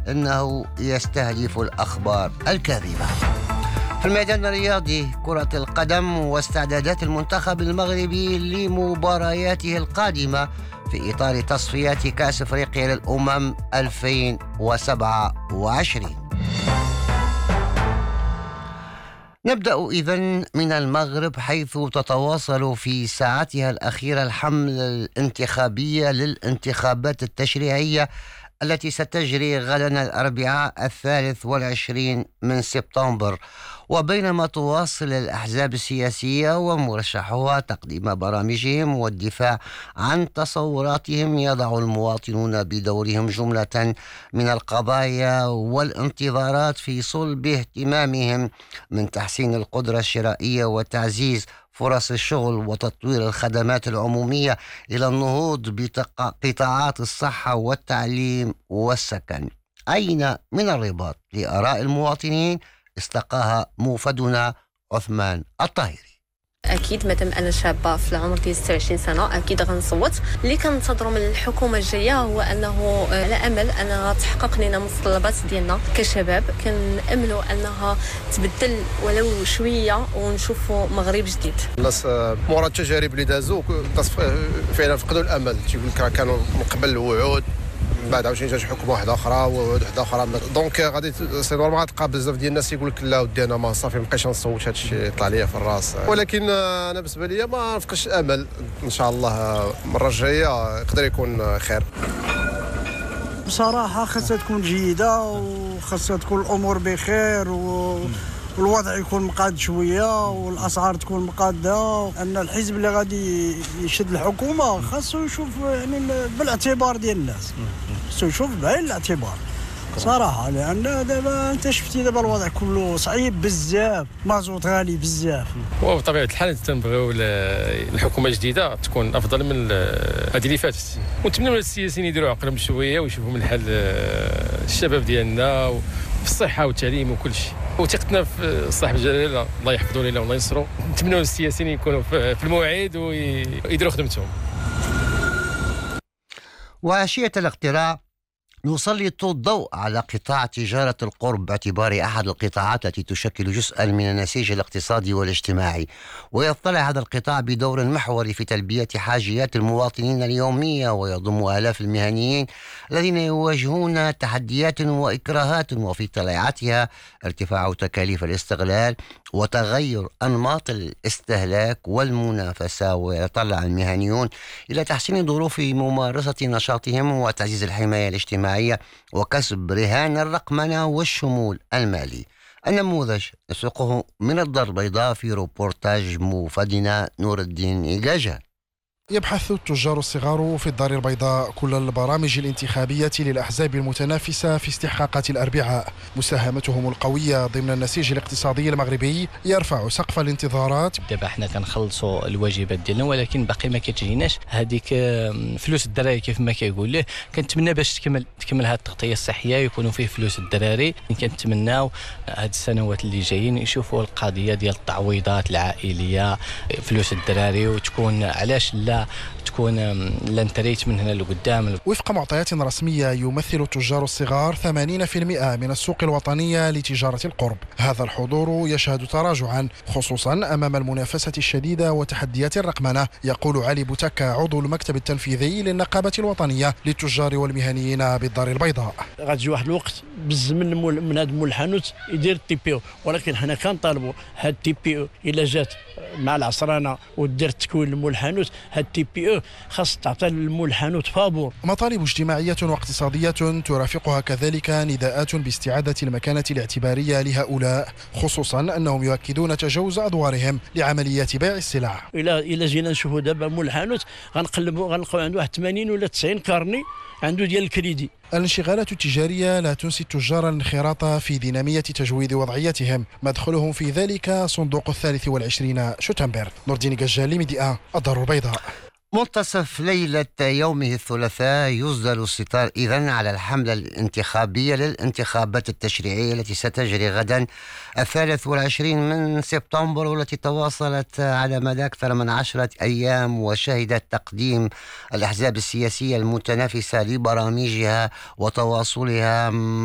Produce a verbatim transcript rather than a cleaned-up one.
أنه يستهدف الأخبار الكاذبة. في الميدان الرياضي كرة القدم واستعدادات المنتخب المغربي لمبارياته القادمة في إطار تصفيات كأس أفريقيا للأمم ألفين وسبعة وعشرين. نبدأ إذن من المغرب، حيث تتواصل في ساعتها الأخيرة الحملة الانتخابية للانتخابات التشريعية التي ستجري غدا الأربعاء الثالث والعشرين من سبتمبر. وبينما تواصل الأحزاب السياسية ومرشحوها تقديم برامجهم والدفاع عن تصوراتهم، يضع المواطنون بدورهم جملة من القضايا والانتظارات في صلب اهتمامهم، من تحسين القدرة الشرائية وتعزيز فرص الشغل وتطوير الخدمات العمومية إلى النهوض بقطاعات الصحة والتعليم والسكن. أين من الرباط لآراء المواطنين؟ استقاها موفدنا عثمان الطاهري. اكيد مادام انا شابه في العمر ديال ستة وعشرين سنه اكيد غنصوت. اللي كننتظروا من الحكومه الجايه هو انه على امل انها تحقق لنا متطلبات ديالنا كشباب، كناملوا انها تبدل ولو شويه ونشوفوا مغرب جديد. الناس مورا التجارب اللي دازوا الناس فعلا فقدوا الامل، تيقول لك كانوا من قبل الوعود، بعد عاوتاني جات حكومه واحده اخرى ووعود واحده اخرى، دونك غادي سي نورمال غتلقى بزاف ديال الناس يقول لك لا ودي انا ما صافي مابقيتش نصوت، هذا الشيء طلع ليا في الراس. ولكن انا بالنسبه لي ما نفقدش الامل، ان شاء الله المره الجايه يقدر يكون خير. بصراحه خاصها تكون جيده وخاصها تكون الامور بخير و والوضع يكون مقاد شويه والاسعار تكون مقاده. ان الحزب اللي غادي يشد الحكومه خاصو يشوف يعني بالاعتبار ديال الناس، خاصو يشوف بعين الاعتبار صراحه، لان دابا انت شفتي دابا الوضع كله صعيب بزاف، مازوت غالي بزاف. وبطبيعه الحال تنبغيو الحكومه الجديده تكون افضل من هذه اللي فاتت، ونتمنوا السياسيين يديروا عقلهم شويه ويشوفوا من حال الشباب ديالنا في الصحه والتعليم وكل شيء. وثقتنا في صاحب الجلاله الله يحفظه لنا والله ينصرو. نتمنوا السياسيين يكونوا في الموعد ويديروا خدمتهم. وعشية الاقتراع نسلط الضوء على قطاع تجارة القرب باعتباره أحد القطاعات التي تشكل جزءا من النسيج الاقتصادي والاجتماعي، ويطلع هذا القطاع بدور محوري في تلبية حاجيات المواطنين اليومية، ويضم آلاف المهنيين الذين يواجهون تحديات وإكراهات، وفي طليعتها ارتفاع تكاليف الاستغلال وتغير أنماط الاستهلاك والمنافسة. ويتطلع المهنيون إلى تحسين ظروف ممارسة نشاطهم وتعزيز الحماية الاجتماعية وكسب رهان الرقمنة والشمول المالي. النموذج نسوقه من الدار البيضاء في روبورتاج موفدنا نور الدين إيجاجان. يبحث التجار الصغار في الدار البيضاء كل البرامج الانتخابية للأحزاب المتنافسة في استحقاقات الأربعاء. مساهمتهم القوية ضمن النسيج الاقتصادي المغربي يرفع سقف الانتظارات. دابا حنا كنخلصوا الواجبات ديالنا، ولكن باقي ما كتجيناش هذيك فلوس الدراري كيف ما كيقول له. كنتمنى باش تكمل تكمل هذه التغطية الصحية يكونوا فيه فلوس الدراري. كنتمناو هاد السنوات اللي جايين يشوفوا القضية ديال التعويضات العائلية، فلوس الدراري، وتكون علاش لا تكون لانتريت من هنا لقدام. وفق معطيات رسمية يمثل التجار الصغار ثمانين بالمئة من السوق الوطنية لتجارة القرب. هذا الحضور يشهد تراجعا خصوصا أمام المنافسة الشديدة وتحديات الرقمنة، يقول علي بوتكا عضو المكتب التنفيذي للنقابة الوطنية للتجار والمهنيين بالدار البيضاء. غتجي واحد الوقت بز من مول من هذا مول الحانوت يدير التي بي او، ولكن حنا كنطالبوا هاد التي بي او الا جات مع العصرانه ودير التكوين لمول الحانوت، هاد التي بي او خاص تعطى لمول الحانوت فابور. مطالب اجتماعية واقتصادية ترافقها كذلك نداءات باستعادة المكانة الاعتبارية لهؤلاء، خصوصا أنهم يؤكدون تجاوز أدوارهم لعمليات بيع السلع. إلا إلا جينا نشوفوا دابا مول الحانوت غنقلبوا غنلقاو عنده واحد ثمانين ولا تسعين كارني عنده ديال الكريدي. الانشغالات التجارية لا تنسي التجار الانخراط في دينامية تجويد وضعيتهم، مدخلهم في ذلك صندوق الثالث والعشرين شتنبر. نور الدين إيجاجان، ميديا الدار البيضاء. منتصف ليلة يومه الثلاثاء يصدر الستار إذن على الحملة الانتخابية للانتخابات التشريعية التي ستجري غدا الثالث والعشرين من سبتمبر، والتي تواصلت على مدى أكثر من عشرة أيام، وشهدت تقديم الأحزاب السياسية المتنافسة لبرامجها وتواصلها